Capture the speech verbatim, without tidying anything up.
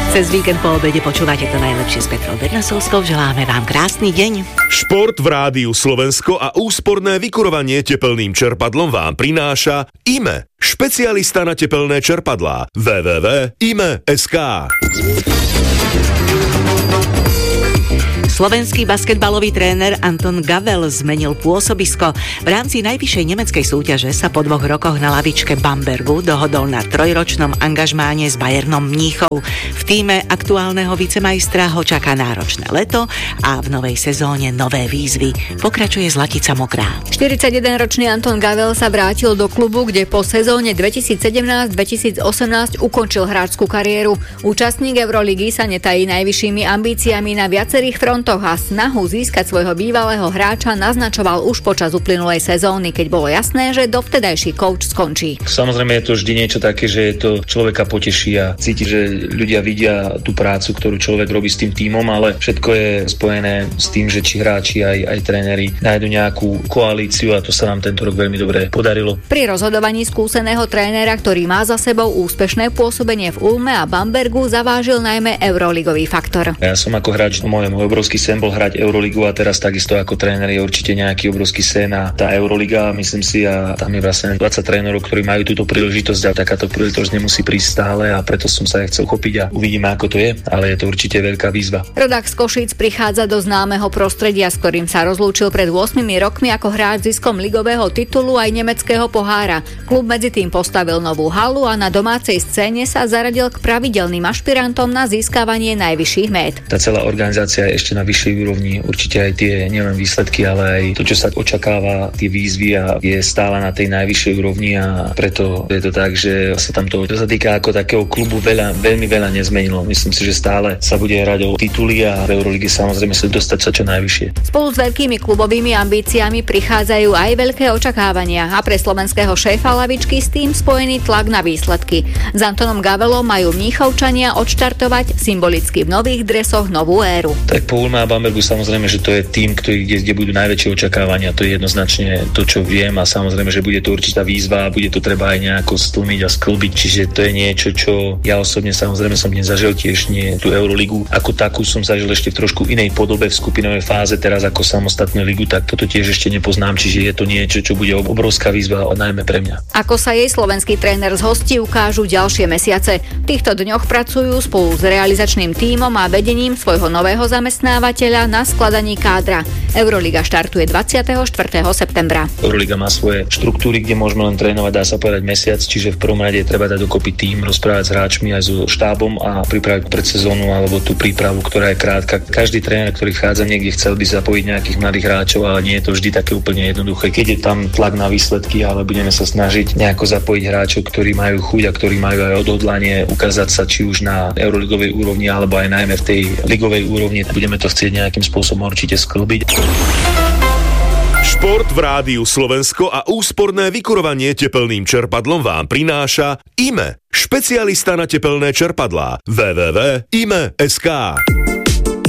Cez víkend po obede počúvate to najlepšie s Petrou Bernasovskou. Želáme vám krásny deň. Šport v Rádiu Slovensko a úsporné vykurovanie tepelným čerpadlom vám prináša í em e, špecialista na tepelné čerpadlá. w w w bodka i m e bodka es ká. Slovenský basketbalový tréner Anton Gavel zmenil pôsobisko. V rámci najvyššej nemeckej súťaže sa po dvoch rokoch na lavičke Bambergu dohodol na trojročnom angažmáne s Bayernom Mníchov. V tíme aktuálneho vicemajstra ho čaká náročné leto a v novej sezóne nové výzvy. Pokračuje Zlatica Mokrá. štyridsaťjedenročný Anton Gavel sa vrátil do klubu, kde po sezóne dvetisícsedemnásť dvetisícosemnásť ukončil hráčskú kariéru. Účastník Euroligy sa netají najvyššími ambíciami na viacerých frontoch a snahu získať svojho bývalého hráča naznačoval už počas uplynulej sezóny, keď bolo jasné, že dovtedajší coach skončí. Samozrejme je to vždy niečo také, že to človeka poteší a cíti, že ľudia vidia tú prácu, ktorú človek robí s tým tímom, ale všetko je spojené s tým, že či hráči aj, aj tréneri nájdu nejakú koalíciu a to sa nám tento rok veľmi dobre podarilo. Pri rozhodovaní skúseného trénera, ktorý má za sebou úspešné pôsobenie v Ulme a Bambergu, zavážil najmä euroligový faktor. Ja som ako hráč, môj obrovský sen bol hrať Euroligu a teraz takisto ako tréner je určite nejaký obrovský sen a tá Euroliga, myslím si, a tam je vlastne dvadsať trénerov, ktorí majú túto príležitosť a takáto príležitosť nemusí prísť stále a preto som sa aj chcel chopiť a uvidíme, ako to je, ale je to určite veľká výzva. Rodák z Košíc prichádza do známeho prostredia, s ktorým sa rozlúčil pred ôsmimi rokmi ako hráč ziskom ligového titulu aj nemeckého pohára. Klub medzi tým postavil novú halu a na domácej scéne sa zaradil k pravidelným ašpirantom na získavanie najvyšších mét. Tá celá organizácia je ešte na vyššej úrovni, určite aj tie nielen výsledky, ale aj to, čo sa očakáva, tie výzvy a je stále na tej najvyššej úrovni a preto je to tak, že sa tam to, čo sa týka ako takého klubu, veľa, veľmi veľa nezmenilo. Myslím si, že stále sa bude hrať o tituly a v Eurolíge samozrejme sa dostať sa čo najvyššie. Spolu s veľkými klubovými ambíciami prichádzajú aj veľké očakávania a pre slovenského šéfa lavičky s tým spojený tlak na výsledky. S Antonom Gavelom majú Mníchovčania odštartovať symbolicky v nových dresoch novú éru. Tak po Ulme a Bambergu samozrejme, že to je tým, ktorý, kde, kde budú najväčšie očakávania. To je jednoznačne to, čo viem a samozrejme, že bude to určitá výzva a bude to treba aj nejako stlmiť a sklbiť. Čiže to je niečo, čo ja osobne samozrejme som nezažil tiež nie tú Euroligu. Ako takú som zažil ešte v trošku inej podobe v skupinovej fáze, teraz ako samostatnú ligu, tak toto tiež ešte nepoznám, čiže je to niečo, čo bude obrovská výzva najmä pre mňa. Ako sa jej slovenský tréner zhostí, ukážu ďalšie mesiace. V týchto dňoch pracujú spolu s realizačným tímom a vedením svojho nového zamestnávateľa na skladaní kádra. Euroliga štartuje dvadsiateho štvrtého septembra. Euroliga má svoje štruktúry, kde môžeme len trénovať, dá sa povedať mesiac, čiže v prvom rade treba dať dokopy tím, rozprávať s hráčmi aj so štábom a pripraviť predsezónu alebo tú prípravu, ktorá je krátka. Každý tréner, ktorý chádza niekde, chcel by zapojiť nejakých mladých hráčov, ale nie je to vždy také úplne jednoduché. Keď je tam tlak na výsledky, ale budeme sa snažiť nejako zapojiť hráčov, ktorí majú chuť a ktorí majú aj odhodlanie ukázať sa či už na euroligovej úrovni alebo aj najmä v tej ligovej úrovni. Budeme to chcieť nejakým spôsobom určite sklbiť. Šport v Rádiu Slovensko a úsporné vykurovanie tepelným čerpadlom vám prináša í em e, špecialista na tepelné čerpadlá. w w w bodka i m e bodka es ká.